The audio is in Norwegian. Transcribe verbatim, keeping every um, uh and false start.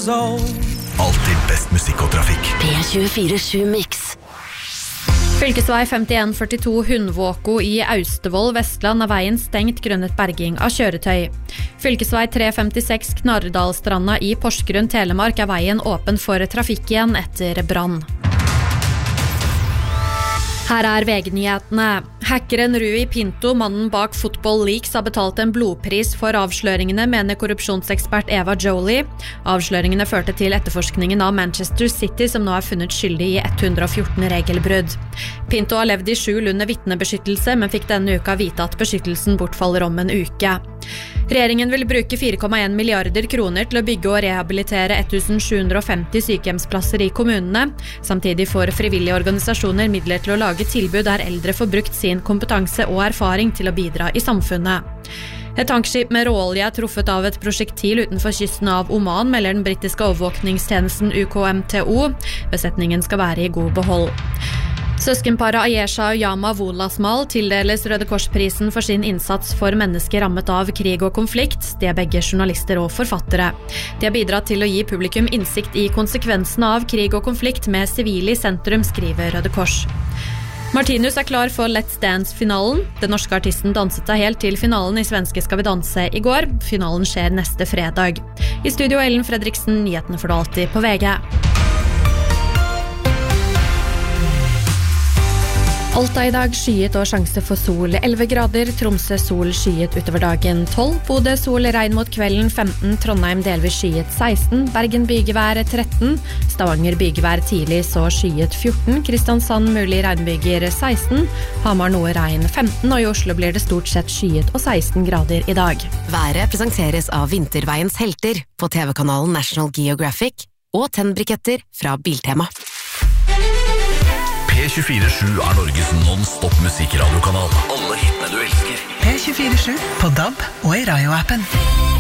years old. Alltid best musikk og trafikk. P tjuefire sju Mix. Fylkesvei femtien førtito Hundvåko i Austevoll, Vestland er veien stengt grunnet berging av kjøretøy. Fylkesvei tre femtiseks Knarrdalstranda i Porsgrunn, Telemark er veien åpen for trafikk igjen etter brann. Her er V G-nyhetene. Hackeren Rui Pinto, mannen bak Football Leaks, har betalt en blodpris for avsløringene, mener korrupsjonsekspert Eva Jolie. Avsløringene førte til etterforskningen av Manchester City, som nå er funnet skyldig i ett hundre og fjorten regelbrudd. Pinto har levd i skjul under vitnebeskyttelse, men fikk denne uka vite at beskyttelsen bortfaller om en uke. Regjeringen vil bruke fire komma en milliarder kroner til å bygge og rehabilitere ett tusen sju hundre og femti sykehjemsplasser i kommunene. Samtidig får frivillige organisasjoner midler til å lage tilbud der eldre får brukt sin kompetanse og erfaring til å bidra i samfunnet. Et tankskip med råolje er truffet av et prosjektil utenfor kysten av Oman, melder den britiske overvåkningstjenesten U K M T O. Besetningen skal være i god behold. Søskenparet Ayesha og Yama Wolasmal tildeles Røde Kors-prisen for sin innsats for mennesker rammet av krig og konflikt. De er begge journalister og forfattere. De har bidratt til å gi publikum innsikt i konsekvensene av krig og konflikt med sivile i sentrum, skriver Røde Kors. Martinus er klar for Let's Dance-finalen. Den norske artisten danset seg helt til finalen i Svenske Skal vi danse i går. Finalen skjer neste fredag. I studio Ellen Fredriksen, nyhetene får du alltid på V G. Alta i dag skyet og sjanse for sol, elleve grader, Tromsø sol skyet utover dagen, tolv, Bodø sol, regn mot kvelden, femten, Trondheim delvis skyet, seksten, Bergen bygevær, tretten, Stavanger bygevær tidlig, så skyet, fjorten, Kristiansand mulig regnbyger, seksten, Hamar noe regn, femten, og i Oslo blir det stort sett skyet og seksten grader i dag. Været presenteres av Vinterveiens helter på T V-kanalen National Geographic og tennbriketter fra Biltema. P tjuefire sju er Norges non-stop musikradiokanal. Alle hitene du elsker. P tjuefire sju på D A B og i Radio-appen.